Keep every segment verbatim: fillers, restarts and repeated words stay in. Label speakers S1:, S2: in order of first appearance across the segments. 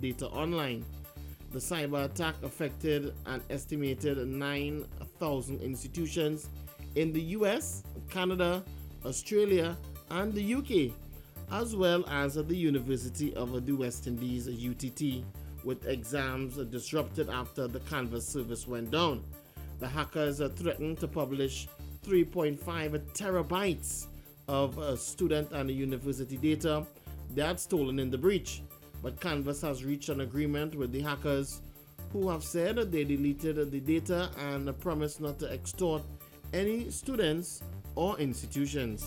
S1: data online. The cyber attack affected an estimated nine thousand institutions in the U S, Canada, Australia, and the U K, as well as at the University of the West Indies, U T T, with exams disrupted after the Canvas service went down. The hackers threatened to publish three point five terabytes of uh, student and university data they had stolen in the breach. But Canvas has reached an agreement with the hackers, who have said that they deleted the data and promised not to extort any students or institutions.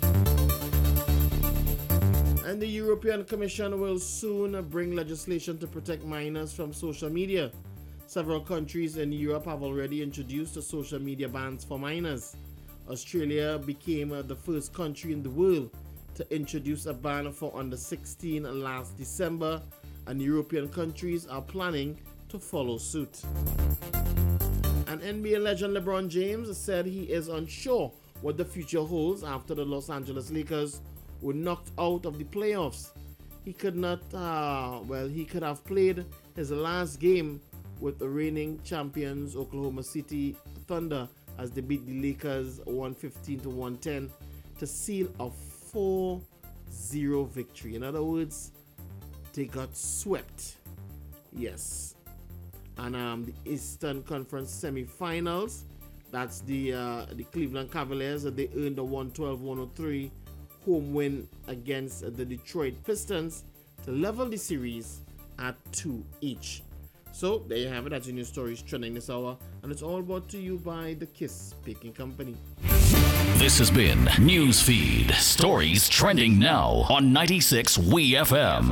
S1: And the European Commission will soon bring legislation to protect minors from social media. Several countries in Europe have already introduced social media bans for minors. Australia became the first country in the world to introduce a ban for under sixteen last December, and European countries are planning to follow suit. And N B A legend LeBron James said he is unsure what the future holds after the Los Angeles Lakers were knocked out of the playoffs. He could not, uh, well, he could have played his last game with the reigning champions Oklahoma City Thunder as they beat the Lakers one fifteen to one ten to seal a four zero victory. In other words, they got swept. Yes. And um, the Eastern Conference semifinals, that's the uh, the Cleveland Cavaliers. They earned a one twelve to one oh three home win against the Detroit Pistons to level the series at two each. So there you have it. That's your news stories trending this hour, and it's all brought to you by the Kiss Baking Company.
S2: This has been Newsfeed, stories trending now on ninety-six W E F M.